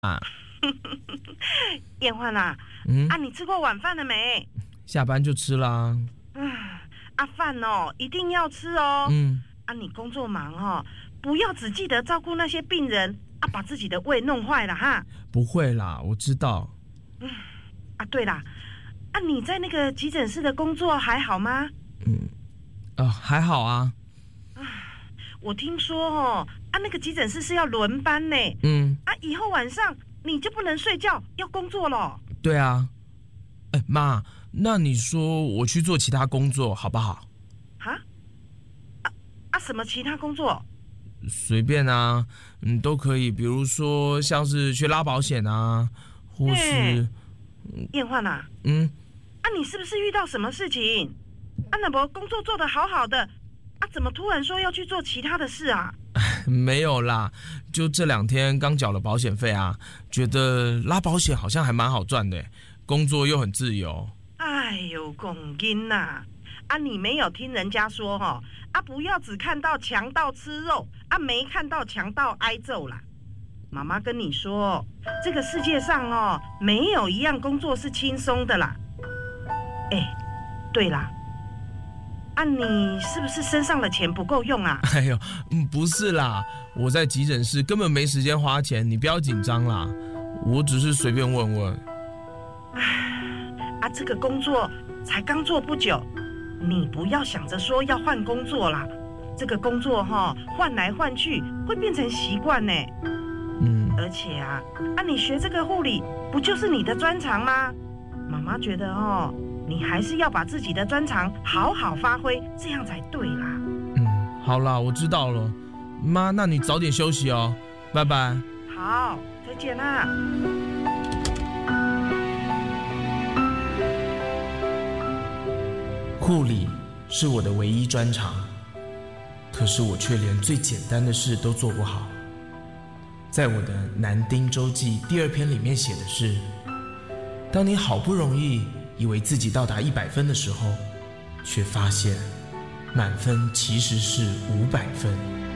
啊， 燕焕啊，你吃过晚饭了没？ 下班就吃啦。 饭哦，一定要吃哦。你工作忙哦，不要只记得照顾那些病人把自己的胃弄坏了哈。 不会啦，我知道。 对啦，你在那个急诊室的工作还好吗？ 还好啊。 我听说那个急诊室是要轮班呢。以后晚上你就不能睡觉，要工作了。 对啊。妈，那你说我去做其他工作好不好？ 什么其他工作？ 随便啊，都可以。比如说像是去拉保险啊，或是…… 燕焕啊，你是不是遇到什么事情？那不工作做得好好的，怎么突然说要去做其他的事啊？ 没有啦，就这2天刚缴了保险费啊，觉得拉保险好像还蛮好赚的，工作又很自由。 哎呦，公斤呐！你没有听人家说不要只看到强盗吃肉没看到强盗挨揍啦。妈妈跟你说，这个世界上没有一样工作是轻松的啦。对啦，你是不是身上的钱不够用啊？ 哎呦，不是啦，我在急诊室根本没时间花钱，你不要紧张啦，我只是随便问问。 这个工作才刚做不久，你不要想着说要换工作啦。这个工作换来换去会变成习惯呢。而且你学这个护理不就是你的专长吗？妈妈觉得你还是要把自己的专长好好发挥，这样才对啦。 好啦，我知道了。妈，那你早点休息哦，拜拜。 好，再见啦。 护理是我的唯一专长，可是我却连最简单的事都做不好。在我的南丁周记第2篇里面写的是，当你好不容易以为自己到达100分的时候，却发现满分其实是500分。